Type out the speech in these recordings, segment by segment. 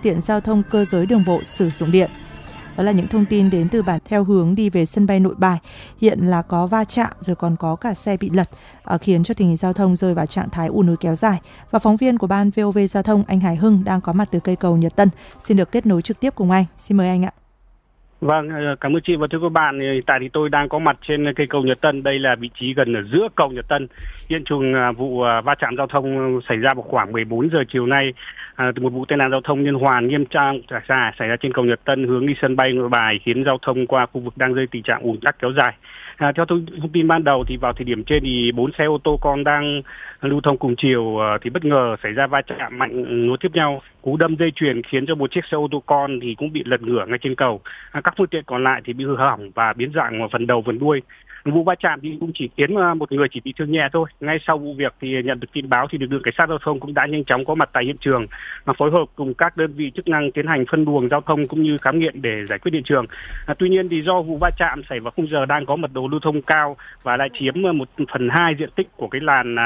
tiện giao thông cơ giới đường bộ sử dụng điện. Đó là những thông tin đến từ bản theo hướng đi về sân bay Nội Bài. Hiện là có va chạm rồi còn có cả xe bị lật, khiến cho tình hình giao thông rơi vào trạng thái ùn ứ kéo dài. Và phóng viên của ban VOV Giao thông anh Hải Hưng đang có mặt từ cây cầu Nhật Tân. Xin được kết nối trực tiếp cùng anh. Xin mời anh ạ. Vâng, cảm ơn chị và thưa các bạn. Hiện tại thì tôi đang có mặt trên cây cầu Nhật Tân. Đây là vị trí gần ở giữa cầu Nhật Tân. Hiện trường vụ va chạm giao thông xảy ra vào khoảng 14 giờ chiều nay. Một vụ tai nạn giao thông liên hoàn nghiêm trọng xảy ra trên cầu Nhật Tân hướng đi sân bay Nội Bài, khiến giao thông qua khu vực đang rơi tình trạng ùn tắc kéo dài. Theo thông tin ban đầu thì vào thời điểm trên thì 4 xe ô tô con đang lưu thông cùng chiều thì bất ngờ xảy ra va chạm mạnh nối tiếp nhau, cú đâm dây chuyền khiến cho một chiếc xe ô tô con thì cũng bị lật ngửa ngay trên cầu. Các phương tiện còn lại thì bị hư hỏng và biến dạng ở phần đầu phần đuôi. Vụ va chạm thì cũng chỉ khiến một người chỉ bị thương nhẹ thôi. Ngay sau vụ việc thì nhận được tin báo thì lực lượng cảnh sát giao thông cũng đã nhanh chóng có mặt tại hiện trường và phối hợp cùng các đơn vị chức năng tiến hành phân luồng giao thông cũng như khám nghiệm để giải quyết hiện trường. Tuy nhiên thì do vụ va chạm xảy vào khung giờ đang có mật độ lưu thông cao và lại chiếm 1/2 diện tích của cái làn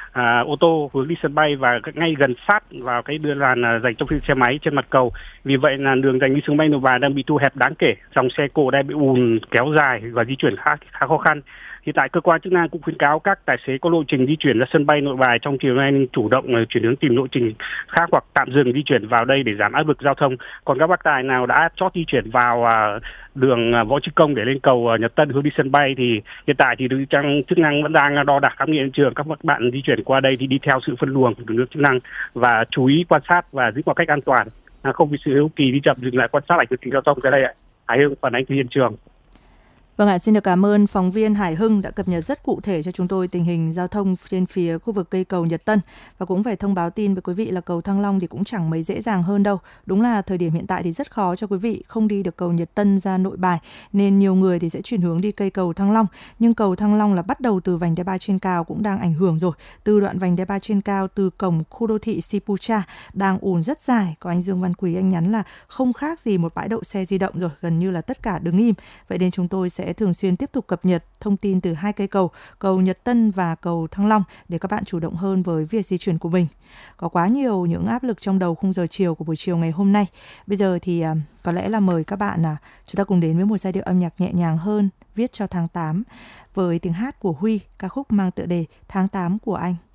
ô tô hướng đi sân bay và ngay gần sát vào cái đưa làn dành cho xe máy trên mặt cầu. Vì vậy là đường dành đi sân bay Nội Bài đang bị thu hẹp đáng kể, dòng xe cộ đang bị ùn kéo dài và di chuyển khá khó khăn. Hiện tại cơ quan chức năng cũng khuyến cáo các tài xế có lộ trình di chuyển ra sân bay Nội Bài trong chiều nay nên chủ động chuyển hướng tìm lộ trình khác hoặc tạm dừng di chuyển vào đây để giảm áp lực giao thông. Còn các bác tài nào đã chót di chuyển vào đường Võ Chí Công để lên cầu Nhật Tân hướng đi sân bay thì hiện tại thì lực lượng chức năng vẫn đang đo đạc khám nghiệm hiện trường. Các bạn di chuyển qua đây thì đi theo sự phân luồng của lực lượng chức năng và chú ý quan sát và giữ khoảng cách an toàn, không vì sự hiếu kỳ đi chậm dừng lại quan sát lại tình giao thông. Cái đây ạ, Hải Hưng phản ánh từ hiện trường. Vâng ạ, xin được cảm ơn phóng viên Hải Hưng đã cập nhật rất cụ thể cho chúng tôi tình hình giao thông trên phía khu vực cây cầu Nhật Tân. Và cũng phải thông báo tin với quý vị là cầu Thăng Long thì cũng chẳng mấy dễ dàng hơn đâu. Đúng là thời điểm hiện tại thì rất khó cho quý vị không đi được cầu Nhật Tân ra Nội Bài, nên nhiều người thì sẽ chuyển hướng đi cây cầu Thăng Long. Nhưng cầu Thăng Long là bắt đầu từ vành đai 3 trên cao cũng đang ảnh hưởng rồi. Từ đoạn vành đai 3 trên cao từ cổng khu đô thị Sipucha đang ùn rất dài. Có anh Dương Văn Quý anh nhắn là không khác gì một bãi đậu xe di động rồi, gần như là tất cả đứng im. Vậy nên chúng tôi sẽ thường xuyên tiếp tục cập nhật thông tin từ hai cây cầu, cầu Nhật Tân và cầu Thăng Long để các bạn chủ động hơn với việc di chuyển của mình. Có quá nhiều những áp lực trong đầu khung giờ chiều của buổi chiều ngày hôm nay. Bây giờ thì có lẽ là mời các bạn chúng ta cùng đến với một giai điệu âm nhạc nhẹ nhàng hơn viết cho tháng 8 với tiếng hát của Huy, ca khúc mang tựa đề Tháng 8 của anh.